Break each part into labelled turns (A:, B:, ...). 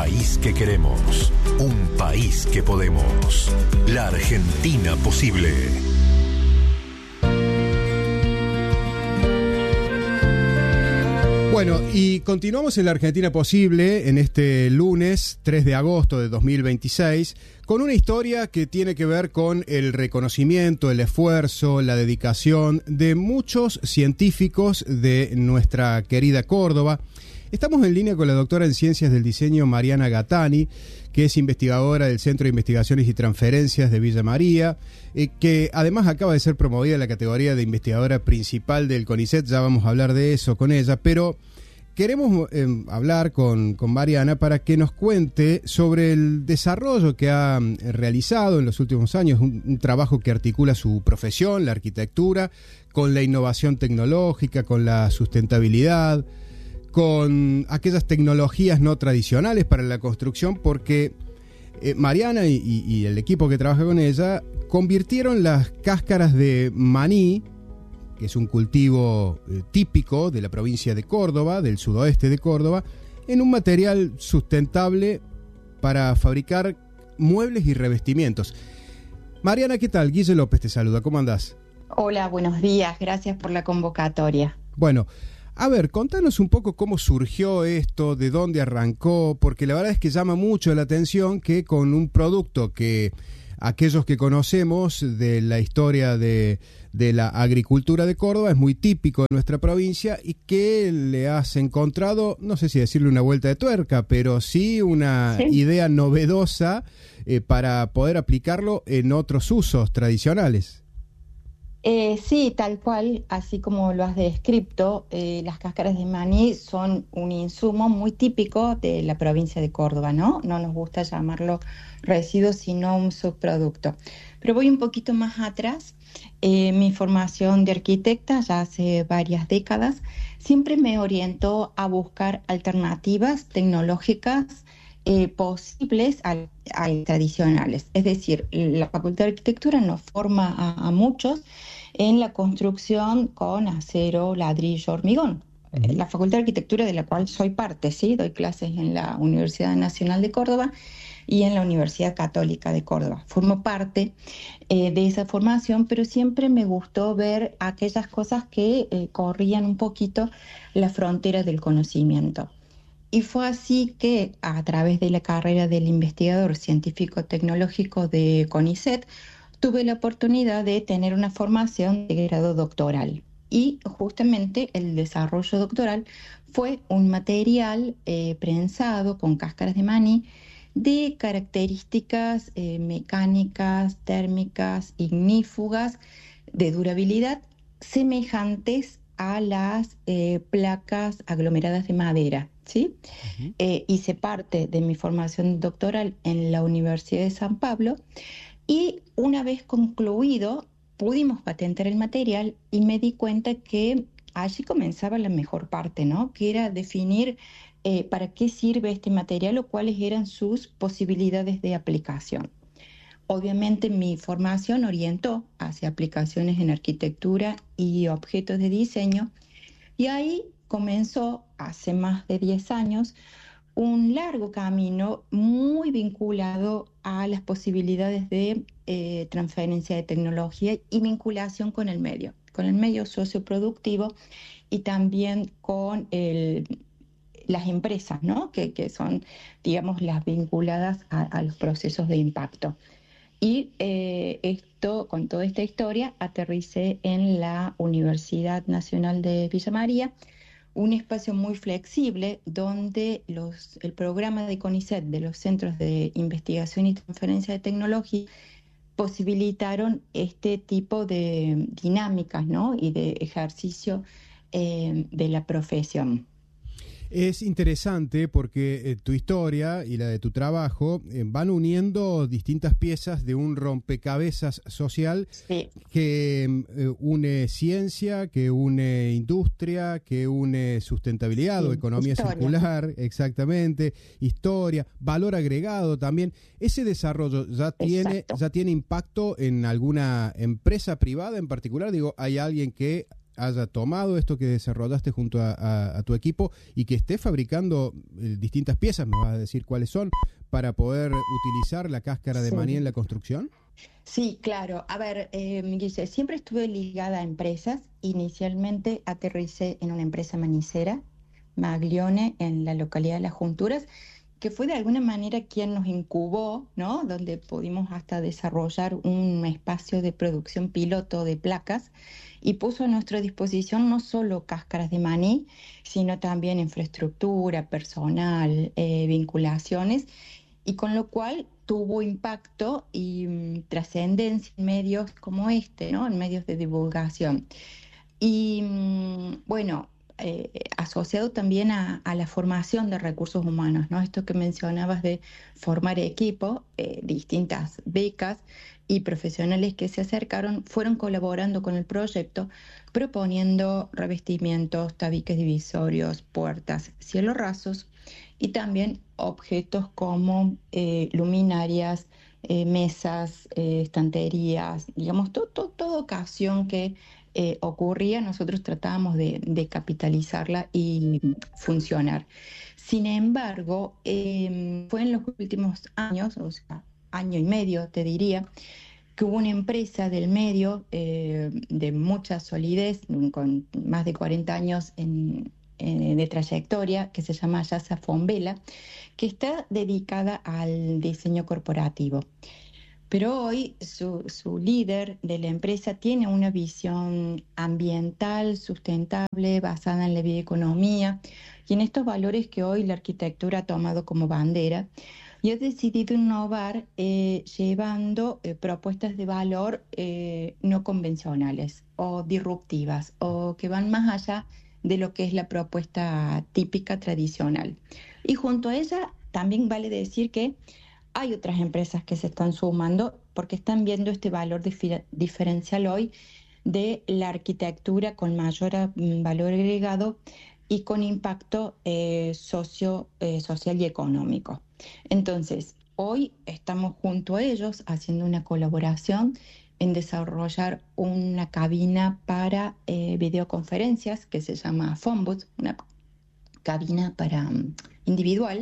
A: país que queremos, un país que podemos. La Argentina posible.
B: Bueno, y continuamos en la Argentina posible en este lunes 3 de agosto de 2026 con una historia que tiene que ver con el reconocimiento, el esfuerzo, la dedicación de muchos científicos de nuestra querida Córdoba. Estamos en línea con la doctora en Ciencias del Diseño Mariana Gattani, que es investigadora del Centro de Investigaciones y Transferencias de Villa María, que además acaba de ser promovida en la categoría de investigadora principal del CONICET. Ya vamos a hablar de eso con ella, pero queremos hablar con Mariana para que nos cuente sobre el desarrollo que ha realizado en los últimos años, un trabajo que articula su profesión, la arquitectura, con la innovación tecnológica, con la sustentabilidad, con aquellas tecnologías no tradicionales para la construcción, porque Mariana y el equipo que trabaja con ella convirtieron las cáscaras de maní, que es un cultivo típico de la provincia de Córdoba, del sudoeste de Córdoba, en un material sustentable para fabricar muebles y revestimientos. Mariana, ¿qué tal? Guille López te saluda, ¿cómo andás?
C: Hola, buenos días, gracias por la convocatoria.
B: Bueno, a ver, contanos un poco cómo surgió esto, de dónde arrancó, porque la verdad es que llama mucho la atención que con un producto que aquellos que conocemos de la historia de la agricultura de Córdoba es muy típico de nuestra provincia y que le has encontrado, no sé si decirle una vuelta de tuerca, pero sí una idea novedosa para poder aplicarlo en otros usos tradicionales.
C: Sí, tal cual, así como lo has descrito, las cáscaras de maní son un insumo muy típico de la provincia de Córdoba, ¿no? No nos gusta llamarlo residuo, sino un subproducto. Pero voy un poquito más atrás. Mi formación de arquitecta, ya hace varias décadas, siempre me orientó a buscar alternativas tecnológicas posibles a tradicionales. Es decir, la Facultad de Arquitectura nos forma a muchos en la construcción con acero, ladrillo, hormigón. La Facultad de Arquitectura, de la cual soy parte, ¿sí? Doy clases en la Universidad Nacional de Córdoba y en la Universidad Católica de Córdoba. Formo parte de esa formación, pero siempre me gustó ver aquellas cosas que corrían un poquito las fronteras del conocimiento. Y fue así que, a través de la carrera del investigador científico-tecnológico de CONICET, tuve la oportunidad de tener una formación de grado doctoral. Y justamente el desarrollo doctoral fue un material prensado con cáscaras de maní de características mecánicas, térmicas, ignífugas, de durabilidad, semejantes a las placas aglomeradas de madera, ¿sí? Hice parte de mi formación doctoral en la Universidad de San Pablo y una vez concluido pudimos patentar el material y me di cuenta que allí comenzaba la mejor parte, ¿no? Que era definir para qué sirve este material o cuáles eran sus posibilidades de aplicación. Obviamente mi formación orientó hacia aplicaciones en arquitectura y objetos de diseño y ahí comenzó, hace más de 10 años, un largo camino muy vinculado a las posibilidades de transferencia de tecnología y vinculación con el medio socioproductivo y también con las empresas, ¿no? que son, digamos, las vinculadas a los procesos de impacto. Y con toda esta historia, aterricé en la Universidad Nacional de Villa María, un espacio muy flexible donde el programa de CONICET, de los Centros de Investigación y Transferencia de Tecnología, posibilitaron este tipo de dinámicas, ¿no? Y de ejercicio de la profesión.
B: Es interesante porque tu historia y la de tu trabajo van uniendo distintas piezas de un rompecabezas social que une ciencia, que une industria, que une sustentabilidad o economía circular, exactamente, historia, valor agregado también. ¿Ese desarrollo ya tiene impacto en alguna empresa privada en particular? Digo, ¿hay alguien que haya tomado esto que desarrollaste junto a tu equipo y que esté fabricando distintas piezas, me vas a decir cuáles son, para poder utilizar la cáscara de maní en la construcción.
C: Sí, claro. A ver, Guille, siempre estuve ligada a empresas. Inicialmente aterricé en una empresa manicera, Maglione, en la localidad de Las Junturas, que fue de alguna manera quien nos incubó, ¿no? Donde pudimos hasta desarrollar un espacio de producción piloto de placas y puso a nuestra disposición no solo cáscaras de maní, sino también infraestructura, personal, vinculaciones, y con lo cual tuvo impacto y trascendencia en medios como este, ¿no? En medios de divulgación. Y bueno, asociado también a la formación de recursos humanos, ¿no? Esto que mencionabas de formar equipo, distintas becas y profesionales que se acercaron fueron colaborando con el proyecto, proponiendo revestimientos, tabiques divisorios, puertas, cielos rasos y también objetos como luminarias, mesas, estanterías, digamos, toda ocasión que ocurría, nosotros tratábamos de capitalizarla y funcionar. Sin embargo, fue en los últimos años, o sea, año y medio, te diría, que hubo una empresa del medio de mucha solidez, con más de 40 años de trayectoria, que se llama Yasa Fombela, que está dedicada al diseño corporativo. Pero hoy su líder de la empresa tiene una visión ambiental, sustentable, basada en la bioeconomía y en estos valores que hoy la arquitectura ha tomado como bandera. Y ha decidido innovar llevando propuestas de valor no convencionales o disruptivas o que van más allá de lo que es la propuesta típica tradicional. Y junto a ella también vale decir que hay otras empresas que se están sumando porque están viendo este valor diferencial hoy de la arquitectura con mayor valor agregado y con impacto social y económico. Entonces, hoy estamos junto a ellos haciendo una colaboración en desarrollar una cabina para videoconferencias que se llama Phonebooth, una cabina para individual,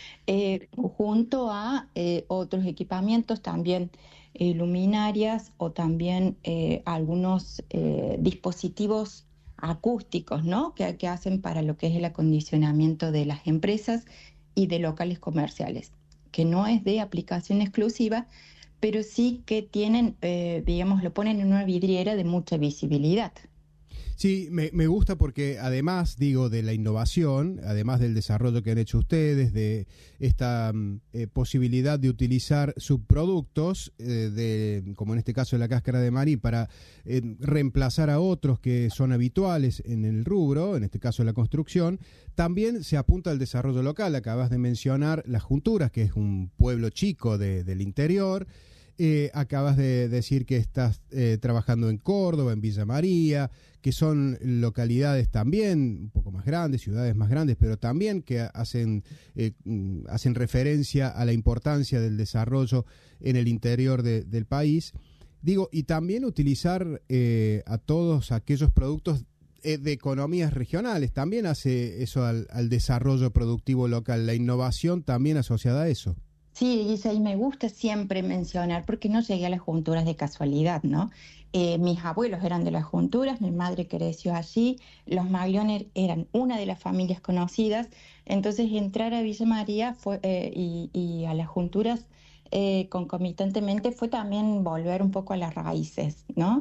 C: junto a otros equipamientos, también luminarias o también algunos dispositivos acústicos, ¿no? que hacen para lo que es el acondicionamiento de las empresas y de locales comerciales, que no es de aplicación exclusiva, pero sí que tienen, digamos, lo ponen en una vidriera de mucha visibilidad.
B: Sí, me gusta porque además, digo, de la innovación, además del desarrollo que han hecho ustedes, de esta posibilidad de utilizar subproductos, como en este caso la cáscara de maní, para reemplazar a otros que son habituales en el rubro, en este caso la construcción, también se apunta al desarrollo local. Acabas de mencionar Las Junturas, que es un pueblo chico del interior. Acabas de decir que estás trabajando en Córdoba, en Villa María, que son localidades también un poco más grandes, ciudades más grandes, pero también que hacen referencia a la importancia del desarrollo en el interior del país. Digo, y también utilizar a todos aquellos productos de economías regionales, también hace eso al desarrollo productivo local, la innovación también asociada a eso.
C: Sí, Isa, y me gusta siempre mencionar, porque no llegué a Las Junturas de casualidad, ¿no? Mis abuelos eran de Las Junturas, mi madre creció allí, los Maglione eran una de las familias conocidas, entonces entrar a Villa María y a Las Junturas concomitantemente fue también volver un poco a las raíces, ¿no?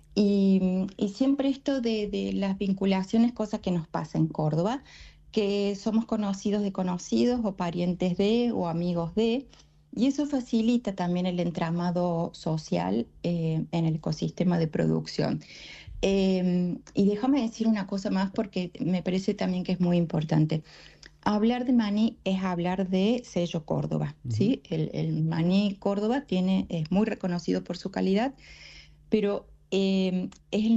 C: Y siempre esto de las vinculaciones, cosa que nos pasa en Córdoba, que somos conocidos de conocidos o parientes de o amigos de, y eso facilita también el entramado social en el ecosistema de producción. Y déjame decir una cosa más porque me parece también que es muy importante. Hablar de maní es hablar de sello Córdoba, ¿sí? El maní Córdoba es muy reconocido por su calidad, pero es el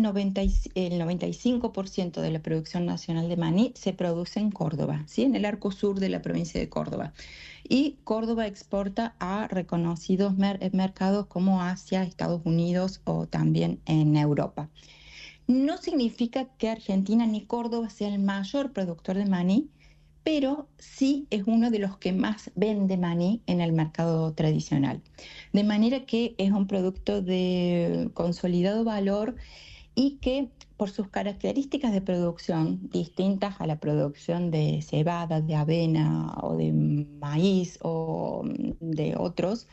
C: 95% de la producción nacional de maní se produce en Córdoba, ¿sí? En el arco sur de la provincia de Córdoba. Y Córdoba exporta a reconocidos mercados como Asia, Estados Unidos o también en Europa. No significa que Argentina ni Córdoba sea el mayor productor de maní, pero sí es uno de los que más vende maní en el mercado tradicional. De manera que es un producto de consolidado valor y que por sus características de producción distintas a la producción de cebada, de avena o de maíz o de otros,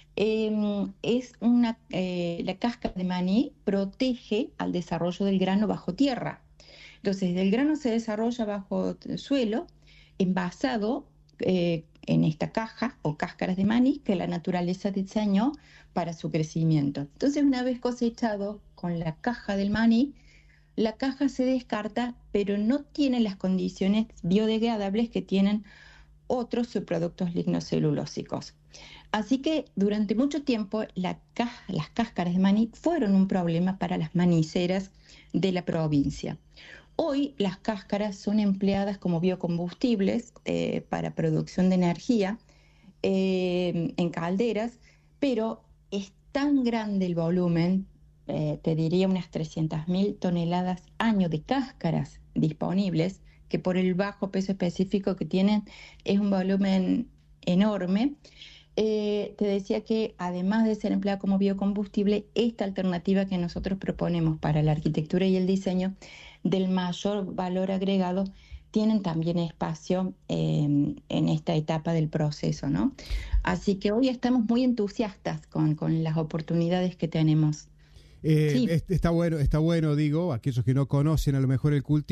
C: la cáscara de maní protege al desarrollo del grano bajo tierra. Entonces, el grano se desarrolla bajo el suelo, envasado en esta caja o cáscaras de maní que la naturaleza diseñó para su crecimiento. Entonces, una vez cosechado con la caja del maní, la caja se descarta, pero no tiene las condiciones biodegradables que tienen otros subproductos lignocelulósicos. Así que durante mucho tiempo las cáscaras de maní fueron un problema para las maniceras de la provincia. Hoy las cáscaras son empleadas como biocombustibles para producción de energía en calderas, pero es tan grande el volumen, te diría unas 300.000 toneladas año de cáscaras disponibles, que por el bajo peso específico que tienen es un volumen enorme. Te decía que además de ser empleada como biocombustible, esta alternativa que nosotros proponemos para la arquitectura y el diseño del mayor valor agregado tienen también espacio en esta etapa del proceso, ¿no? Así que hoy estamos muy entusiastas con las oportunidades que tenemos. Sí.
B: Está bueno, digo, aquellos que no conocen a lo mejor el cultivo.